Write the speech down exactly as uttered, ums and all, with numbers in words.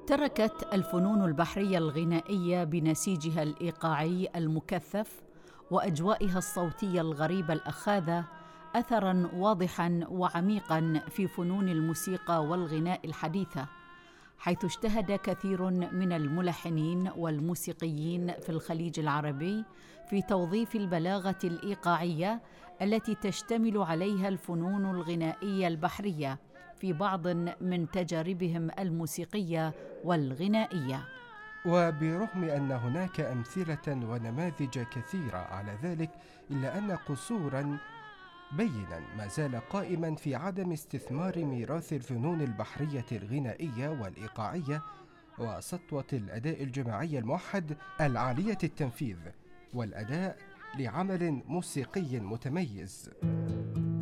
تركت الفنون البحرية الغنائية بنسيجها الإيقاعي المكثف وأجوائها الصوتية الغريبة الأخاذة أثراً واضحاً وعميقاً في فنون الموسيقى والغناء الحديثة، حيث اجتهد كثير من الملحنين والموسيقيين في الخليج العربي في توظيف البلاغة الإيقاعية التي تشتمل عليها الفنون الغنائية البحرية في بعض من تجاربهم الموسيقية والغنائية. وبرغم أن هناك أمثلة ونماذج كثيرة على ذلك، إلا أن قصوراً بيناً ما زال قائماً في عدم استثمار ميراث الفنون البحرية الغنائية والإيقاعية وسطوة الأداء الجماعي الموحد العالية التنفيذ والأداء لعمل موسيقي متميز.